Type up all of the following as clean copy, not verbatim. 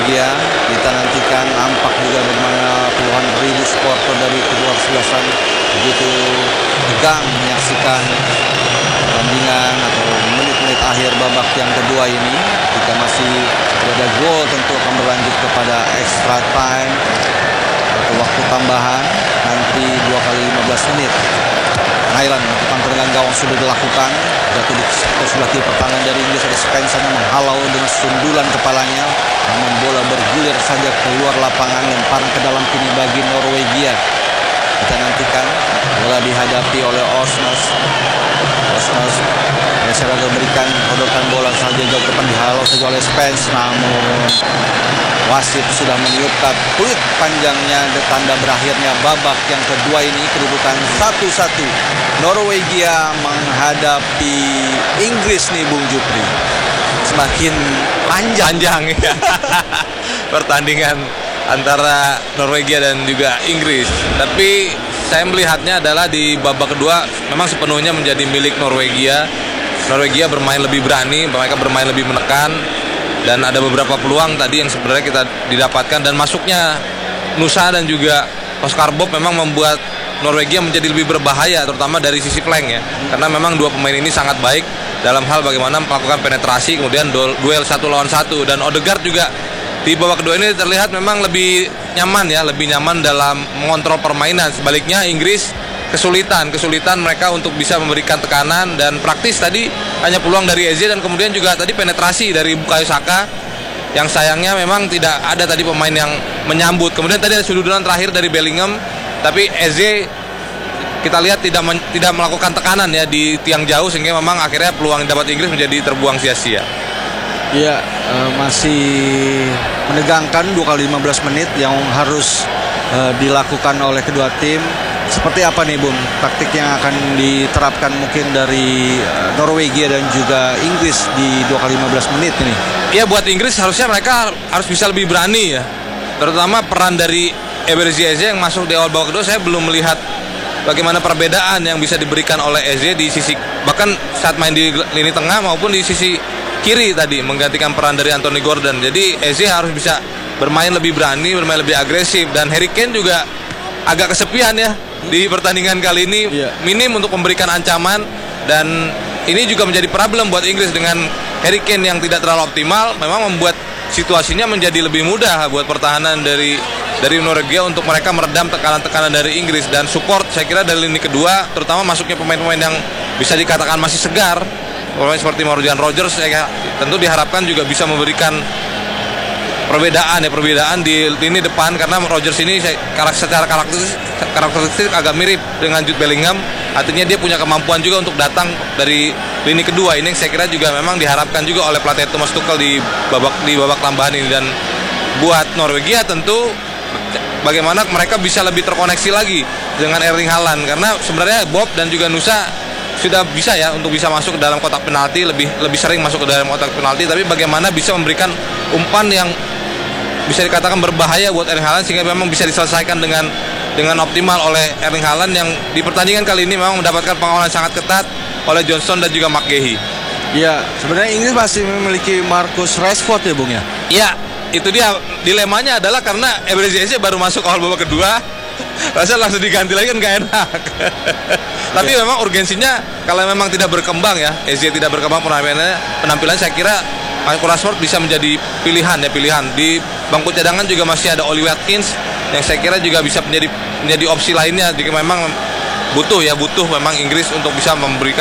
Norwegia. Kita nantikan nampak juga bagaimana puluhan ribu supporter dari kedua kesebelasan begitu tegang menyaksikan pertandingan atau menit-menit akhir babak yang kedua ini. Jika masih ada gol tentu akan berlanjut kepada extra time atau waktu tambahan nanti 2 kali 15 menit. Thailand melakukan tendangan gawang sudah dilakukan, jatuh di sebelah kiri pertahanan dari Inggris. Ada Spence yang menghalau dengan sundulan kepalanya, namun bola bergulir saja keluar lapangan, lemparan ke dalam kini bagi Norwegia. Kita nantikan bola dihadapi oleh Osnes Mesera memberikan kodokan bola saja jauh depan, dihalau saja oleh Spence, namun wasit sudah meniupkan peluit panjangnya, tanda berakhirnya babak yang kedua ini. Kedudukan 1-1 Norwegia menghadapi Inggris nih Bung Jupri. Semakin panjang ya. Pertandingan antara Norwegia dan juga Inggris. Tapi saya melihatnya adalah di babak kedua memang sepenuhnya menjadi milik Norwegia. Norwegia bermain lebih berani, mereka bermain lebih menekan, dan ada beberapa peluang tadi yang sebenarnya kita didapatkan, dan masuknya Nusa dan juga Oscar Bob memang membuat Norwegia menjadi lebih berbahaya, terutama dari sisi flank ya, karena memang dua pemain ini sangat baik dalam hal bagaimana melakukan penetrasi, kemudian duel 1 lawan 1, dan Odegaard juga di babak kedua ini terlihat memang lebih nyaman ya, lebih nyaman dalam mengontrol permainan. Sebaliknya Inggris kesulitan mereka untuk bisa memberikan tekanan, dan praktis tadi hanya peluang dari Eze, dan kemudian juga tadi penetrasi dari Bukayo Saka yang sayangnya memang tidak ada tadi pemain yang menyambut. Kemudian tadi ada sudutan terakhir dari Bellingham, tapi Eze kita lihat tidak melakukan tekanan ya di tiang jauh, sehingga memang akhirnya peluang yang dapat Inggris menjadi terbuang sia-sia. Iya, masih menegangkan 2 kali 15 menit yang harus dilakukan oleh kedua tim. Seperti apa nih Bung taktik yang akan diterapkan mungkin dari Norwegia dan juga Inggris di 2 kali 15 menit ini? Ya, buat Inggris harusnya mereka harus bisa lebih berani ya, terutama peran dari Eberechi Eze yang masuk di awal babak kedua. Saya belum melihat bagaimana perbedaan yang bisa diberikan oleh Eze di sisi, bahkan saat main di lini tengah maupun di sisi kiri tadi, menggantikan peran dari Anthony Gordon. Jadi Eze harus bisa bermain lebih berani, bermain lebih agresif, dan Harry Kane juga agak kesepian ya di pertandingan kali ini, minim untuk memberikan ancaman, dan ini juga menjadi problem buat Inggris dengan Harry Kane yang tidak terlalu optimal, memang membuat situasinya menjadi lebih mudah buat pertahanan dari Norwegia untuk mereka meredam tekanan-tekanan dari Inggris. Dan support saya kira dari lini kedua, terutama masuknya pemain-pemain yang bisa dikatakan masih segar, pemain seperti Morgan Rogers, tentu diharapkan juga bisa memberikan perbedaan di lini depan, karena Rogers ini secara karakteristik agak mirip dengan Jude Bellingham, artinya dia punya kemampuan juga untuk datang dari lini kedua. Ini saya kira juga memang diharapkan juga oleh pelatih Thomas Tuchel di babak tambahan ini. Dan buat Norwegia tentu bagaimana mereka bisa lebih terkoneksi lagi dengan Erling Haaland, karena sebenarnya Bob dan juga Nusa sudah bisa ya untuk bisa masuk ke dalam kotak penalti, lebih sering masuk ke dalam kotak penalti, tapi bagaimana bisa memberikan umpan yang bisa dikatakan berbahaya buat Erling Haaland, sehingga memang bisa diselesaikan dengan optimal oleh Erling Haaland yang di pertandingan kali ini memang mendapatkan pengawalan sangat ketat oleh Johnson dan juga McGahey. Iya, sebenarnya Inggris masih memiliki Marcus Rashford ya Bung ya? Iya, itu dia dilemanya adalah karena Eberechi Eze baru masuk awal babak kedua, rasanya langsung diganti lagi kan gak enak. Tapi memang urgensinya kalau memang tidak berkembang ya, Eze tidak berkembang penampilan, saya kira Marcus Rashford bisa menjadi pilihan. Di bangku cadangan juga masih ada Oli Watkins yang saya kira juga bisa menjadi opsi lainnya jika memang butuh memang Inggris untuk bisa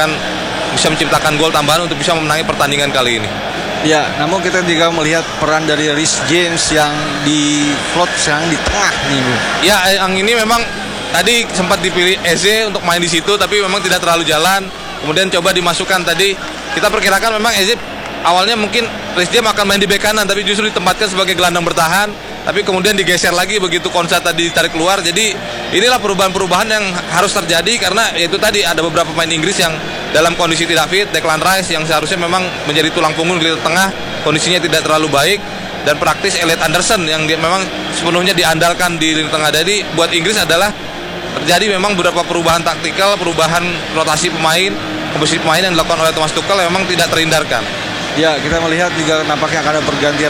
menciptakan gol tambahan untuk bisa memenangi pertandingan kali ini. Ya, namun kita juga melihat peran dari Reece James yang di float sekarang di tengah nih Bu. Ya, yang ini memang tadi sempat dipilih Eze untuk main di situ, tapi memang tidak terlalu jalan. Kemudian coba dimasukkan tadi. Kita perkirakan memang Eze awalnya mungkin Reece James akan main di bek kanan, tapi justru ditempatkan sebagai gelandang bertahan. Tapi kemudian digeser lagi begitu Konsa tadi ditarik keluar. Jadi inilah perubahan-perubahan yang harus terjadi, karena itu tadi ada beberapa pemain Inggris yang dalam kondisi tidak fit. Declan Rice yang seharusnya memang menjadi tulang punggung di tengah, kondisinya tidak terlalu baik, dan praktis Elliot Anderson yang memang sepenuhnya diandalkan di lini tengah. Jadi buat Inggris adalah terjadi memang beberapa perubahan taktikal, perubahan rotasi pemain, komposisi pemain yang dilakukan oleh Thomas Tuchel memang tidak terhindarkan. Ya, kita melihat juga nampaknya akan ada pergantian